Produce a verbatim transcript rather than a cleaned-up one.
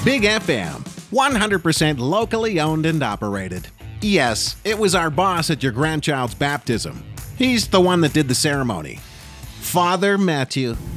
Big F M, one hundred percent locally owned and operated. Yes, it was our boss at your grandchild's baptism. He's the one that did the ceremony. Father Matthew.